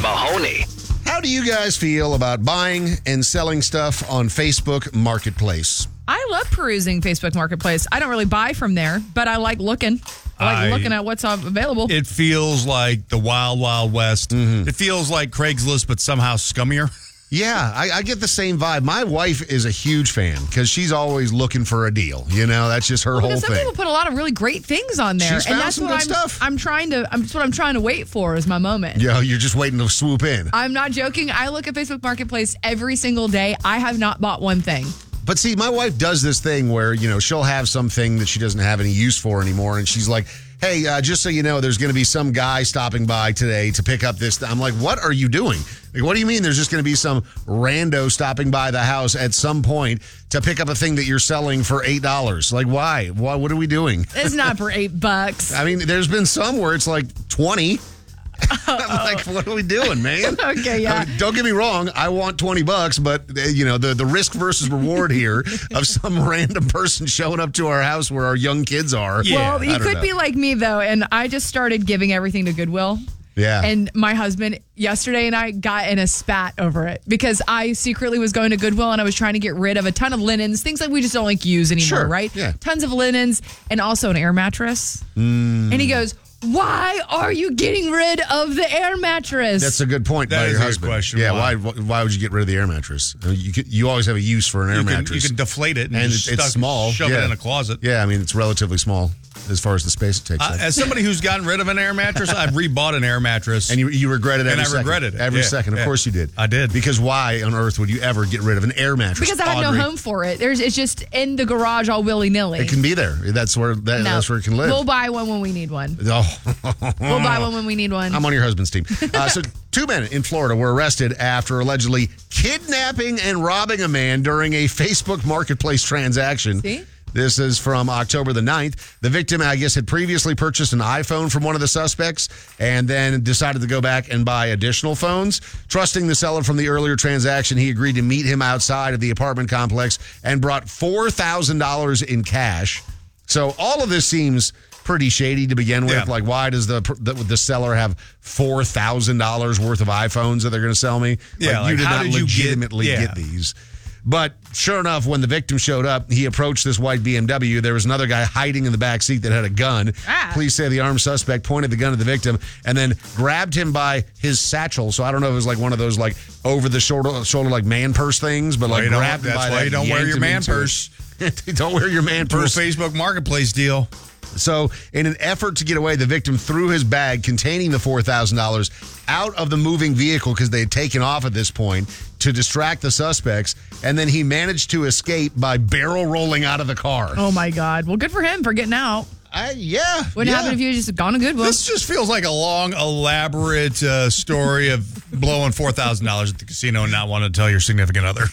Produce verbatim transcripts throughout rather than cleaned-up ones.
Mahoney. How do you guys feel about buying and selling stuff on Facebook Marketplace? I love perusing Facebook Marketplace. I don't really buy from there, but I like looking. I like I- looking at what's available. It feels like the Wild Wild West. Mm-hmm. It feels like Craigslist, but somehow scummier. Yeah, I, I get the same vibe. My wife is a huge fan because she's always looking for a deal. You know, that's just her Well, whole because some thing. people put a lot of really great things on there, She's and found that's some what good I'm, stuff. I'm trying to. I'm, that's what I'm trying to wait for is my moment. Yeah, you're just waiting to swoop in. I'm not joking. I look at Facebook Marketplace every single day. I have not bought one thing. But see, my wife does this thing where, you know, she'll have something that she doesn't have any use for anymore. And she's like, hey, uh, just so you know, there's going to be some guy stopping by today to pick up this. I'm like, what are you doing? Like, what do you mean there's just going to be some rando stopping by the house at some point to pick up a thing that you're selling for eight dollars? Like, why? Why? What are we doing? It's not for eight bucks. I mean, there's been some where it's like twenty. I'm like, what are we doing, man? Okay, yeah. I mean, don't get me wrong. I want twenty bucks, but uh, you know, the, the risk versus reward here of some random person showing up to our house where our young kids are. Yeah, well, I you don't could know. be like me though, and I just started giving everything to Goodwill. Yeah. And my husband yesterday and I got in a spat over it because I secretly was going to Goodwill and I was trying to get rid of a ton of linens, things like we just don't like use anymore, Sure, right? yeah. Tons of linens and also an air mattress. Mm. And he goes, why are you getting rid of the air mattress? That's a good point That by is your a good husband. question. Yeah, Why? why? why would you get rid of the air mattress? I mean, you could, you always have a use for an air You can, mattress. you can deflate it and, and just it's, it's stuff- small. shove yeah. it in a closet. Yeah, I mean, it's relatively small as far as the space it takes Uh, up. as somebody who's gotten rid of an air mattress, I've rebought an air mattress. And you, you regret it every And I second. regretted it. Every Yeah, second. Of yeah. course you did. I did. Because why on earth would you ever get rid of an air mattress? because I have no Audrey? home for it. There's it's just in the garage all willy nilly. It can be there. That's where that, No. that's where it can live. We'll buy one when we need one. Oh. We'll buy one when we need one. I'm on your husband's team. Uh, so, two men in Florida were arrested after allegedly kidnapping and robbing a man during a Facebook Marketplace transaction. See? This is from October the ninth. The victim, I guess, had previously purchased an iPhone from one of the suspects and then decided to go back and buy additional phones. Trusting the seller from the earlier transaction, he agreed to meet him outside of the apartment complex and brought four thousand dollars in cash. So all of this seems pretty shady to begin with. Yeah. Like, why does the the, the seller have four thousand dollars worth of iPhones that they're going to sell me? Yeah, like, you like, did how not did you get- legitimately yeah. get these. But sure enough, when the victim showed up, he approached this white B M W. There was another guy hiding in the back seat that had a gun. Ah. Police say the armed suspect pointed the gun at the victim and then grabbed him by his satchel. So I don't know if it was like one of those like over the shoulder, shoulder like man purse things, but Why like you don't- grabbed him that's by why that you don't and wear yanked your him man into purse. it. Don't wear your man To a purse. Facebook Marketplace deal. So, in an effort to get away, the victim threw his bag containing the four thousand dollars out of the moving vehicle because they had taken off at this point to distract the suspects. And then he managed to escape by barrel rolling out of the car. Oh my God. Well, good for him for getting out. I, yeah. Wouldn't yeah. happen if you had just gone to Goodwill. This just feels like a long, elaborate uh, story of blowing four thousand dollars at the casino and not wanting to tell your significant other.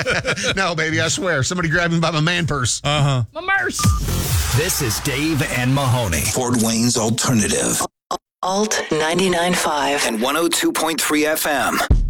No, baby, I swear. Somebody grabbed me by my man purse. Uh-huh. My merce. This is Dave and Mahoney. Fort Wayne's Alternative. Alt ninety-nine point five. And one oh two point three F M.